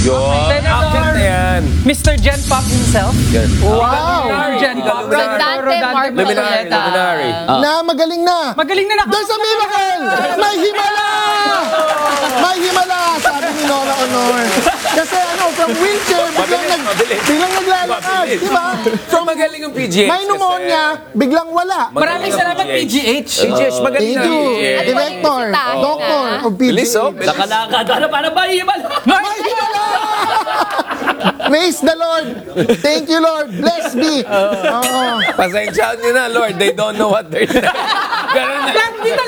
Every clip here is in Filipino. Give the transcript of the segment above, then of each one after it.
Senator Mr. Gen Pop himself. Wow! Gen Pop. Rodante Marcoleta. Na magaling na. Magaling na na. There's a miracle! May himala! May himala! Sabi ni Nora Honor. Kasi from wheelchair, biglang naglalakad. Diba? Magaling ang PGH. May pneumonia, biglang wala. Maraming salamat, PGH. PGH, magaling Thank na. you, Director, Doctor of PGH. Nakalakad. Ano, paano ba iimal? May himala! Praise the Lord. Thank you, Lord. Bless me. Pasensyahan nyo na, Lord. They don't know what they're saying. Ganun na.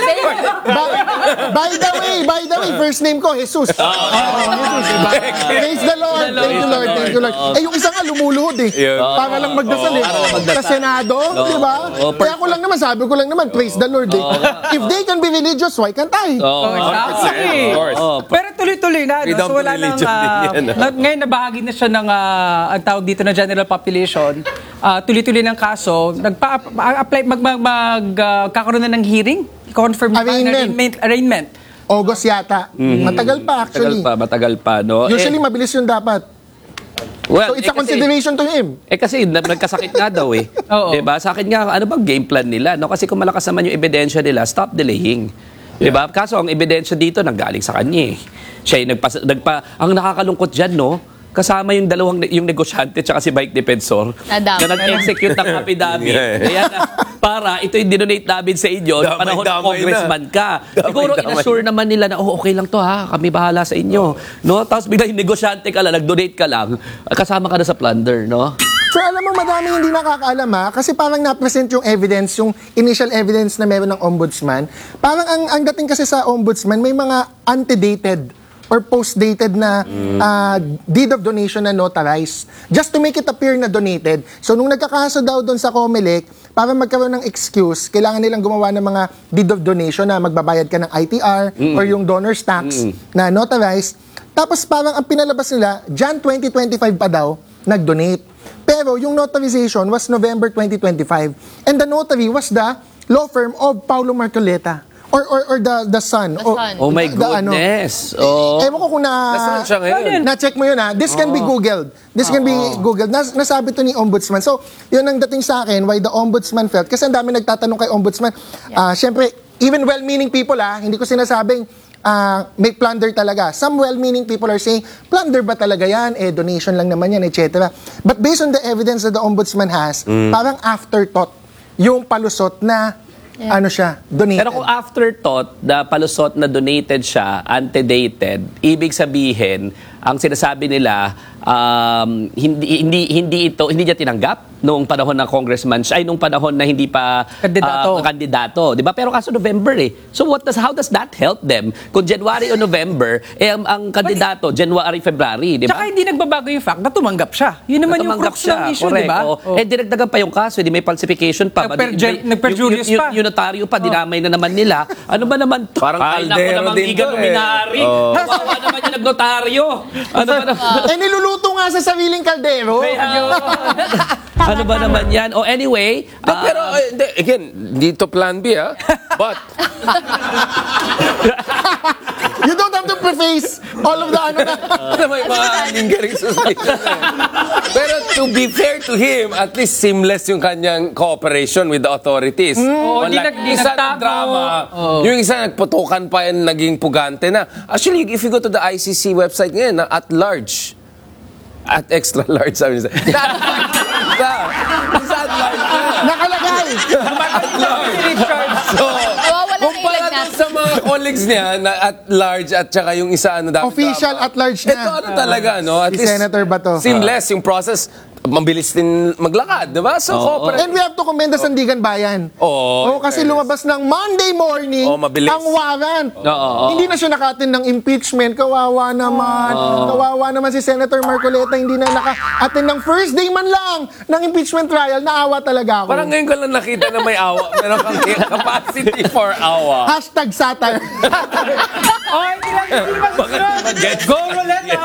By the way, first name ko, Jesus. Praise the Lord. Thank you, Lord. Thank you, Lord. Eh, yung isa nga, lumuluhod eh. Para lang magdasal eh. Sa Senado, di ba? Kaya sabi ko lang naman, praise the Lord eh. If they can be religious, why can't I? Exactly. Pero tuloy-tuloy na. So wala nang, ngayon nabahagi na siya ng ang tawag dito na general population. Tuloy-tuloy ng kaso. Nagpa-apply, magkakaroon na ng hearing. Confirm arraignment. August yata. Matagal pa actually. Matagal pa, no? Usually mabilis yun dapat. Well, so it's a consideration to him. Kasi nagkasakit nga daw eh. Diba? Sa akin nga, ano bang game plan nila? No? Kasi kung malakas naman yung ebidensya nila, stop delaying. Diba? Kaso ang ebidensya dito nanggaling sa kanya eh. Siya yung ang nakakalungkot dyan, no? Kasama yung yung negosyante tsaka si bike defensor na nag-execute ng affidavit. Kaya para ito yung dinonate namin sa inyo na panahon ng congressman ka. Siguro inassure naman nila na okay lang to ha, kami bahala sa inyo. No? Tapos bigla yung negosyante ka lang, nag-donate ka lang, kasama ka na sa plunder, no? Sir, alam mo, madaming hindi nakakaalam ha, kasi parang na-present yung evidence, yung initial evidence na meron ng ombudsman. Parang ang dating kasi sa ombudsman, may mga antedated or post-dated na deed of donation na notarized just to make it appear na donated. So, nung nagkakaso daw doon sa COMELEC, para magkaroon ng excuse, kailangan nilang gumawa ng mga deed of donation na magbabayad ka ng ITR or yung donor's tax na notarized. Tapos parang ang pinalabas nila, Jan 2025 pa daw, nag-donate. Pero yung notarization was November 2025. And the notary was the law firm of Paulo Marcoleta. Or the son. Oh my goodness. Ewan ko kung na-check mo yun ha. This can be Googled. This can be Googled. Nasabi to ni Ombudsman. So, yun ang dating sa akin, why the Ombudsman felt. Kasi ang dami nagtatanong kay Ombudsman. Siyempre, even well-meaning people hindi ko sinasabing may plunder talaga. Some well-meaning people are saying, plunder ba talaga yan? Donation lang naman yan, etc. But based on the evidence that the Ombudsman has, parang afterthought yung palusot na donated. Pero kung afterthought na palusot na donated siya, antedated, ibig sabihin, ang sinasabi nila, hindi niya tinanggap noong panahon ng congressman siya, ay nung panahon na hindi pa kandidato, di ba? Pero kaso November eh. So how does that help them? Kung January o November, ang kandidato January, February, di ba? Tsaka hindi nagbabago yung fact na tumanggap siya. Yun naman yung crux ng issue, di ba? Dinagdagan pa yung kaso, hindi may falsification pa. Nagperjurious pa. Yung notaryo pa, dinamay na naman nila. Ano ba naman to? Parang kaldero din to luminary. Kawawa naman yung nagnotaryo. Ano ba naman? Niluluto nga sa sariling kaldero. Ano ba naman yan? Anyway. Pero, again, dito plan B, But, you don't have to preface all of the may mga lingering suspicion. Pero to be fair to him, at least seamless yung kanyang cooperation with the authorities. Isa drama. Yung isa nagputukan pa yan, naging pugante na. Actually, if you go to the ICC website ngayon, at large, at extra large, sabi niya. Nakalagay! At large. So, kumpara doon sa mga colleagues niya na at large at saka yung isa official at large na. Ito talaga, no? At least Senator Bato. Seamless yung process. Mabilis din maglakad, di ba? So, and we have to commend the Sandigan Bayan. Kasi lumabas ng Monday morning ang warrant. Hindi na siya naka-attend ng impeachment. Kawawa naman. Kawawa naman si Senator Marcoleta. Hindi na naka-attend ng first day man lang ng impeachment trial. Naawa talaga ako. Parang ngayon ko lang nakita na may awa. Meron kang capacity for awa. Hashtag satire. Go Roleta!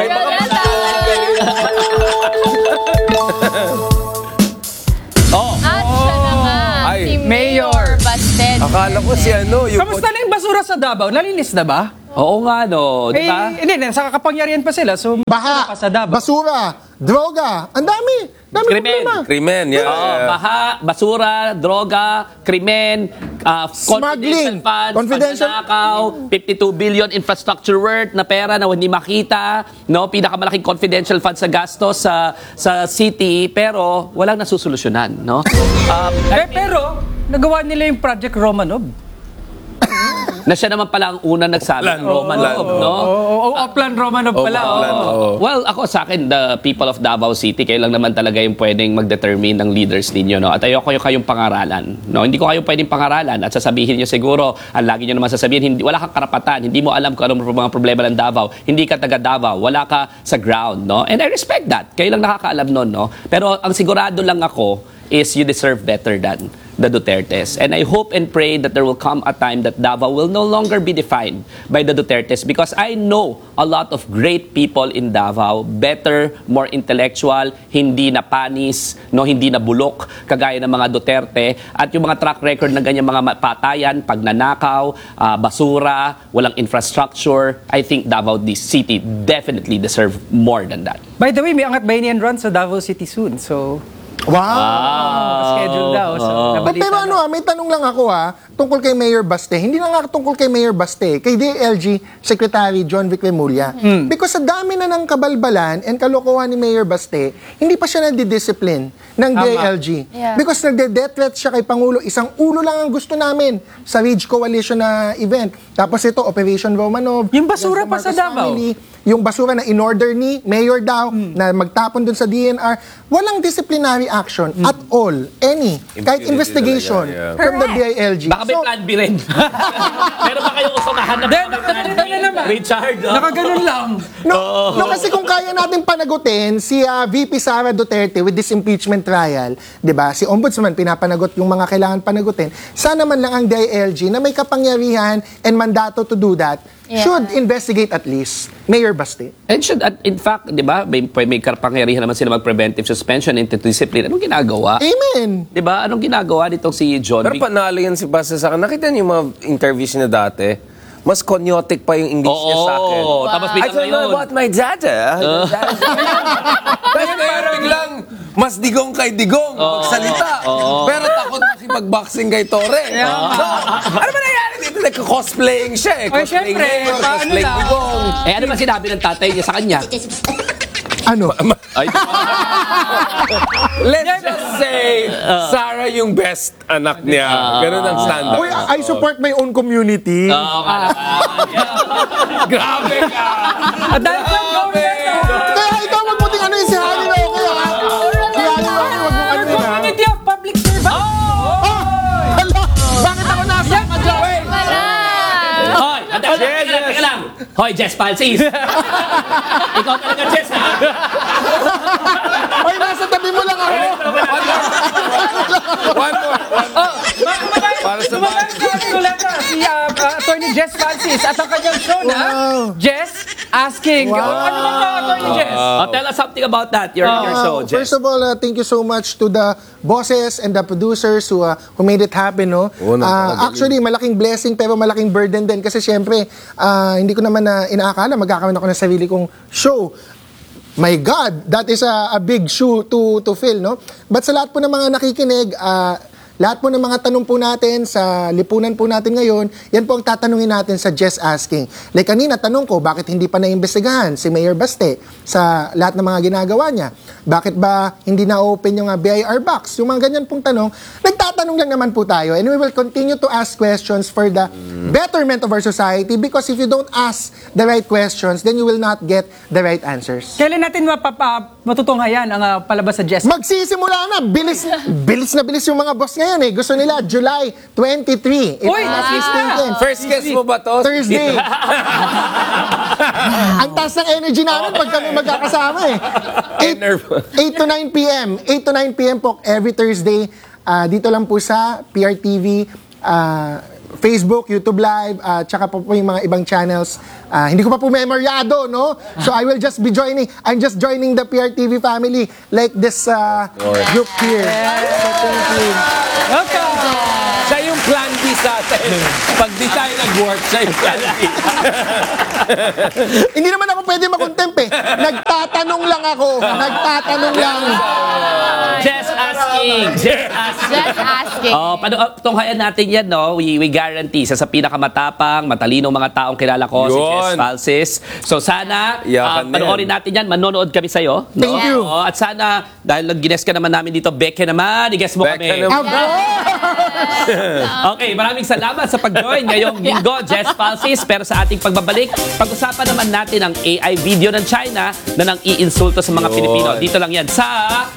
At siya na nga, si Mayor Bastedes. Akala ko si yung... Kamusta na yung basura sa Davao? Nalinis na ba? Oo nga, no. Di ba? Hindi, sa kakapangyarihan pa sila. So, Baha, pa sa Davao. basura, droga, ang dami problema. Krimen, yeah. Oo, baha, basura, droga, krimen, confidential funds, pagnanakaw, 52 billion infrastructure worth na pera na hindi makita, no? Pinakamalaking confidential funds sa gastos sa city, pero walang nasusolusyonan, no? Pero, nagawa nila yung Project Romanov. Na siya naman pala ang unang nagsabi ng Romanov, no? Plan Romanov pala. Well, ako sa akin, the people of Davao City, kayo lang naman talaga yung pwedeng mag-determine ng leaders ninyo, no? At ayoko kayong pangaralan, no? Hindi ko kayo pwedeng pangaralan at sasabihin niyo siguro, ang lagi niyo naman sasabihin, wala kang karapatan, hindi mo alam kung anong mga problema ng Davao, hindi ka taga Davao, wala ka sa ground, no? And I respect that. Kayo lang nakakaalam nun, no? Pero ang sigurado lang ako is you deserve better than the Dutertes. And I hope and pray that there will come a time that Davao will no longer be defined by the Dutertes, because I know a lot of great people in Davao, better, more intellectual, hindi na panis, no, hindi na bulok, kagaya ng mga Duterte, at yung mga track record na ganyan mga patayan, pagnanakaw, basura, walang infrastructure. I think Davao City definitely deserve more than that. By the way, may Angat Bayanihan run sa Davao City soon. So, schedule daw. So, Pero may tanong lang ako tungkol kay Mayor Baste. Hindi na nga tungkol kay Mayor Baste, kay DILG Secretary John Vic Remulla. Because sa dami na ng kabalbalan and kalokohan ni Mayor Baste, hindi pa siya nadidiscipline ng DILG. Yeah. Because nagde-death threat siya kay Pangulo. Isang ulo lang ang gusto namin sa Ridge Coalition na event. Tapos ito, Operation Romanov. Yung basura pa sa Marcos Davao. Family, yung basura na in-order ni Mayor daw na magtapon dun sa DNR, walang disciplinary action at all. Any. Kahit Impunity investigation talaga, yeah. from the DILG. Baka may plan B rin. Meron ba kayong usumahan na Then, plan B? naman. Richard, Nakaganon lang. No, kasi kung kaya natin panagutin si VP Sara Duterte with this impeachment trial, 'di ba? Si Ombudsman pinapanagot yung mga kailangan panagutin. Sana man lang ang DILG na may kapangyarihan and mandato to do that should investigate at least Mayor Baste. And should, in fact, di ba, may kapangyarihan naman sila mag-preventive suspension into discipline. Anong ginagawa? Amen. Di ba? Anong ginagawa nitong si John Pero Vic? panalo yan si Basta sa akin. Nakita niyo yung mga interviews niya dati? Mas konyotic pa yung English niya sa akin. Tapos I biglang don't know ngayon. about my data. Tapos ngayon biglang mas digong kay digong magsalita. Pero takot makipag-boxing kay Torre. Ano ba nangyari dito? Nagka-cosplaying siya eh. Ay, Cosplaying syempre, mayor, paano cosplaying lang? digong. Ano ba sinabi ng tatay niya sa kanya? Ano? Ay, Let's just say, Sarah yung best anak niya. Ganun ang standard. Uy, I support my own community. Grabe ka! At dahil sa Kaya ikaw, wag mo ting ano yung si Harry na okay, ha? Si Harry na okay, wag mo ano yun, ha? Community of Public Servants. Hala, bakit ako nasa ka dyan? Hoy, teka lang. Hoy, Jess Palsis. Ikaw talaga, Jess, ha? Ay, nasa tabi mo lang ako. One more. Para sa Si Attorney Jess Francis at ang kanyang show na Jess Asking. Wow. Ano ba ito, Attorney Jess? Tell us something about that. Your show, Jess. First of all, thank you so much to the bosses and the producers who made it happen. No? Actually, malaking blessing pero malaking burden din kasi syempre, hindi ko naman inaakala magkakaroon ako ng sarili kong show. My God, that is a big shoe to fill, no? But sa lahat po ng mga nakikinig, lahat po ng mga tanong po natin sa lipunan po natin ngayon, yan po ang tatanungin natin sa Just Asking. Like kanina, tanong ko, bakit hindi pa naimbestigahan si Mayor Baste sa lahat ng mga ginagawa niya? Bakit ba hindi na-open yung BIR box? Yung mga ganyan pong tanong, nagtatanong lang naman po tayo. And we will continue to ask questions for the betterment of our society because if you don't ask the right questions, then you will not get the right answers. Kailan natin matutunghayan ang palabas sa Jess? Magsisimula na. Bilis na bilis yung mga boss ngayon eh. Gusto nila July 23. Uy! First guest mo ba to? Thursday. Ang taas ng energy namin pag kami magkakasama eh. 8 to 9 p.m. 8 to 9 p.m. po every Thursday. Dito lang po sa PRTV, Facebook, YouTube Live, tsaka po yung mga ibang channels. Hindi ko pa po memoryado, no? So I will just be joining. I'm just joining the PRTV family like this group here. So thank you. Welcome! Siya yung plan B quiz natin. Pag di tayo nag-work, siya yung plan B. Hindi naman ako pwede makontempt eh. Nagtatanong lang ako. Nagtatanong lang. Just asking. Just asking. Just asking. Oh, tunghayan natin yan, no? We guarantee sa pinakamatapang, matalinong mga taong kilala ko, si Yun. Jess Falsis. So sana, Iyakan na panoorin natin yan, manonood kami sa'yo. No? Thank you. Oh, at sana, dahil nag-guest ka naman namin dito, Becca naman, i-guest mo Becca kami. naman. Okay, maraming salamat sa pag-join ngayong linggo, Jess Falsis. Pero sa ating pagbabalik, pag-usapan naman natin ang AI video ng China na nang iinsulto sa mga Yun. Pilipino. Dito lang yan sa